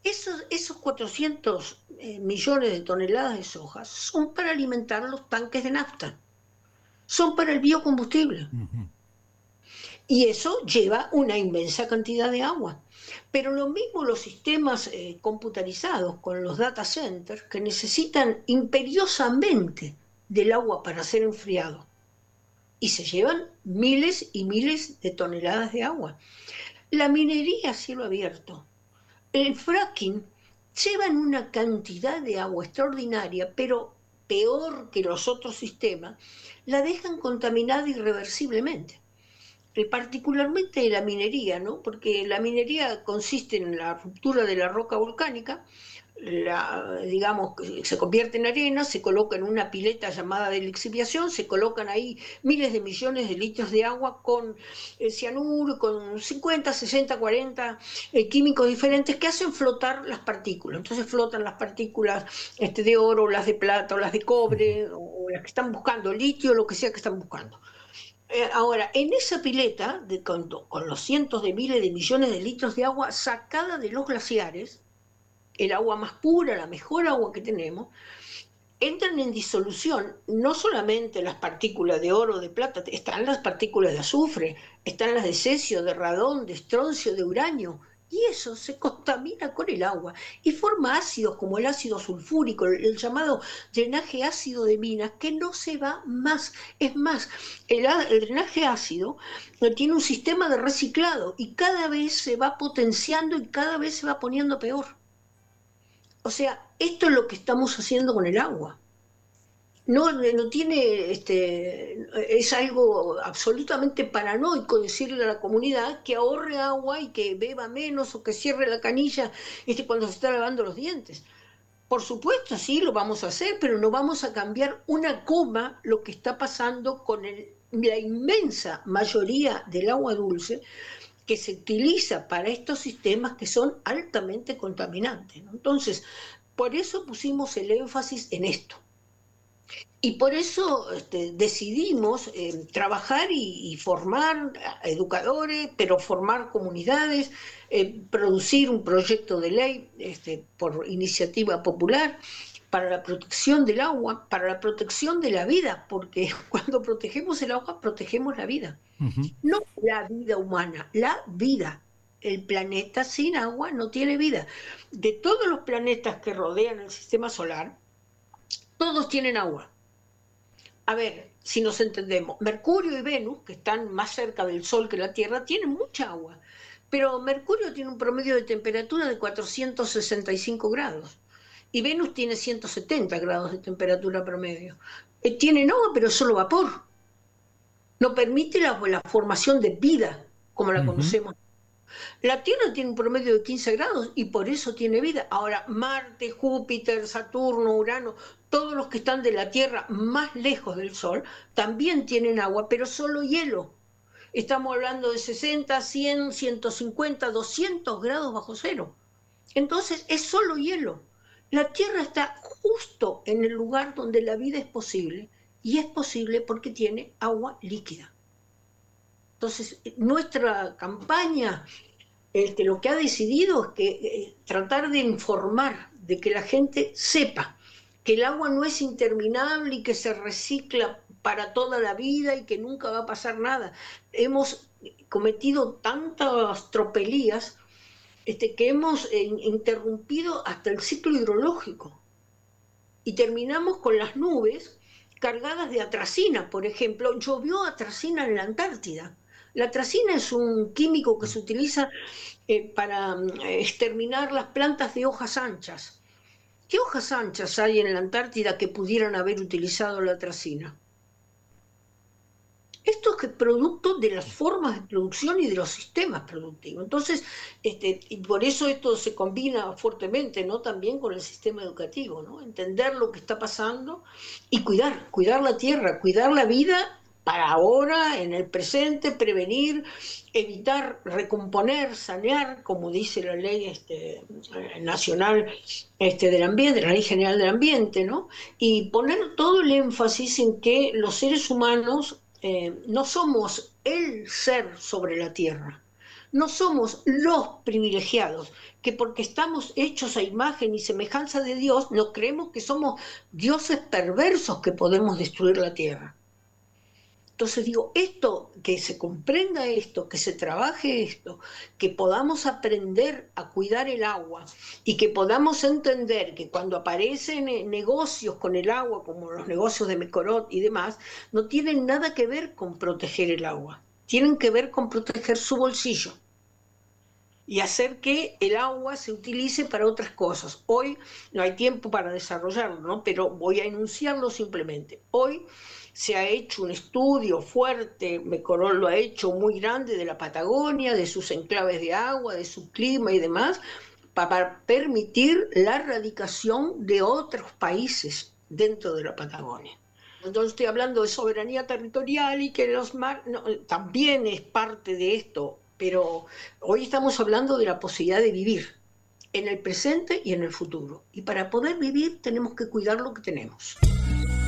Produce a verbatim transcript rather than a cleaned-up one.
Esos, esos cuatrocientos eh, millones de toneladas de soja son para alimentar los tanques de nafta, son para el biocombustible. Ujú. Y eso lleva una inmensa cantidad de agua. Pero lo mismo los sistemas eh, computarizados con los data centers que necesitan imperiosamente del agua para ser enfriado. Y se llevan miles y miles de toneladas de agua. La minería a cielo abierto, el fracking, llevan una cantidad de agua extraordinaria, pero peor que los otros sistemas, la dejan contaminada irreversiblemente. Eh, particularmente la minería, ¿no? Porque la minería consiste en la ruptura de la roca volcánica, la, digamos, se convierte en arena, se coloca en una pileta llamada de lixiviación, se colocan ahí miles de millones de litros de agua con eh, cianuro, con cincuenta, sesenta, cuarenta eh, químicos diferentes que hacen flotar las partículas. Entonces flotan las partículas este, de oro, las de plata, o las de cobre, o, o las que están buscando, litio, lo que sea que están buscando. Eh, ahora, en esa pileta, de, con, con los cientos de miles de millones de litros de agua sacada de los glaciares, el agua más pura, la mejor agua que tenemos, entran en disolución no solamente las partículas de oro, de plata, están las partículas de azufre, están las de cesio, de radón, de estroncio, de uranio, y eso se contamina con el agua y forma ácidos como el ácido sulfúrico, el, el llamado drenaje ácido de minas, que no se va más. Es más, el, el drenaje ácido tiene un sistema de reciclado y cada vez se va potenciando y cada vez se va poniendo peor. O sea, esto es lo que estamos haciendo con el agua. No, no tiene, este, es algo absolutamente paranoico decirle a la comunidad que ahorre agua y que beba menos o que cierre la canilla este, cuando se está lavando los dientes. Por supuesto, sí, lo vamos a hacer, pero no vamos a cambiar una coma lo que está pasando con el, la inmensa mayoría del agua dulce que se utiliza para estos sistemas que son altamente contaminantes, ¿no? Entonces, por eso pusimos el énfasis en esto. Y por eso este, decidimos eh, trabajar y, y, formar educadores, pero formar comunidades, eh, producir un proyecto de ley este, por iniciativa popular para la protección del agua, para la protección de la vida, porque cuando protegemos el agua, protegemos la vida. Ujú. No la vida humana, la vida. El planeta sin agua no tiene vida. De todos los planetas que rodean el sistema solar, todos tienen agua. A ver, si nos entendemos, Mercurio y Venus, que están más cerca del Sol que la Tierra, tienen mucha agua, pero Mercurio tiene un promedio de temperatura de cuatrocientos sesenta y cinco grados y Venus tiene ciento setenta grados de temperatura promedio. Eh, tienen agua, pero solo vapor. No permite la, la formación de vida como la Ujú. conocemos. La Tierra tiene un promedio de quince grados y por eso tiene vida. Ahora, Marte, Júpiter, Saturno, Urano, todos los que están de la Tierra más lejos del Sol, también tienen agua, pero solo hielo. Estamos hablando de sesenta, cien, ciento cincuenta, doscientos grados bajo cero. Entonces, es solo hielo. La Tierra está justo en el lugar donde la vida es posible y es posible porque tiene agua líquida. Entonces, nuestra campaña este, lo que ha decidido es que eh, tratar de informar, de que la gente sepa que el agua no es interminable y que se recicla para toda la vida y que nunca va a pasar nada. Hemos cometido tantas tropelías este, que hemos eh, interrumpido hasta el ciclo hidrológico y terminamos con las nubes cargadas de atracina, por ejemplo. Llovió atracina en la Antártida. La atracina es un químico que se utiliza eh, para eh, exterminar las plantas de hojas anchas. ¿Qué hojas anchas hay en la Antártida que pudieran haber utilizado la atracina? Esto es producto de las formas de producción y de los sistemas productivos. Entonces, este, y por eso esto se combina fuertemente, ¿no? También con el sistema educativo, ¿no? Entender lo que está pasando y cuidar, cuidar la tierra, cuidar la vida para ahora, en el presente, prevenir, evitar, recomponer, sanear, como dice la ley este, nacional este, del ambiente, la ley general del ambiente, ¿no? Y poner todo el énfasis en que los seres humanos eh, no somos el ser sobre la tierra, No somos los privilegiados, que porque estamos hechos a imagen y semejanza de Dios, nos creemos que somos dioses perversos que podemos destruir la tierra. Entonces digo, esto, que se comprenda esto, que se trabaje esto, que podamos aprender a cuidar el agua y que podamos entender que cuando aparecen eh, negocios con el agua, como los negocios de Mecorot y demás, no tienen nada que ver con proteger el agua, tienen que ver con proteger su bolsillo y hacer que el agua se utilice para otras cosas. Hoy no hay tiempo para desarrollarlo, ¿no? Pero voy a enunciarlo simplemente. Hoy se ha hecho un estudio fuerte, Mecorol lo ha hecho muy grande, de la Patagonia, de sus enclaves de agua, de su clima y demás, para permitir la erradicación de otros países dentro de la Patagonia. Entonces estoy hablando de soberanía territorial y que los mar no, también es parte de esto, pero hoy estamos hablando de la posibilidad de vivir en el presente y en el futuro. Y para poder vivir tenemos que cuidar lo que tenemos.